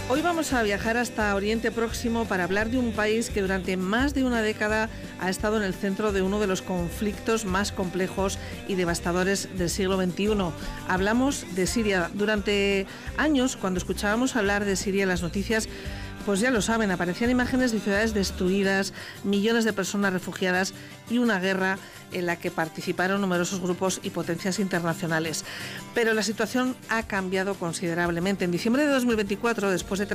Hoy vamos a viajar hasta Oriente Próximo para hablar de un país que durante más de una década ha estado en el centro de uno de los conflictos más complejos y devastadores del siglo XXI. Hablamos de Siria. Durante años, cuando escuchábamos hablar de Siria en las noticias, pues ya lo saben, aparecían imágenes de ciudades destruidas, millones de personas refugiadas y una guerra en la que participaron numerosos grupos y potencias internacionales. Pero la situación ha cambiado considerablemente. En diciembre de 2024, después de